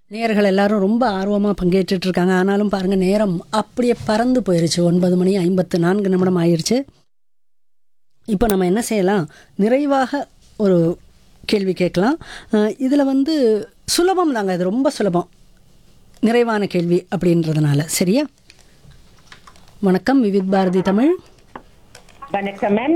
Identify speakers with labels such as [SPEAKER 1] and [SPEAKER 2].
[SPEAKER 1] நேயர்கள் எல்லாரும் ரொம்ப ஆர்வமாக பங்கேற்றுட்டு இருக்காங்க. ஆனாலும் பாருங்கள், நேரம் அப்படியே பறந்து போயிருச்சு. 9:54 ஆயிருச்சு. இப்போ நம்ம என்ன செய்யலாம், நிறைவாக ஒரு கேள்வி கேட்கலாம். இதில் வந்து சுலபம் தாங்க, இது ரொம்ப சுலபம், நிறைவான கேள்வி அப்படின்றதுனால. சரியா? வணக்கம், விவித் பாரதி தமிழ்.
[SPEAKER 2] வணக்கம் மேம்.